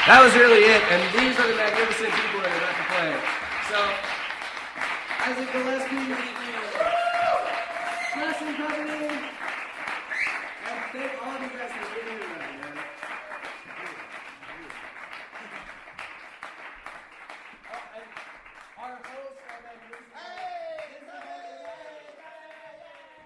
That was really it, and these are the magnificent people that are about to play. So, Isaac Gillespie, Preston Company, and thank all of you guys for being here tonight.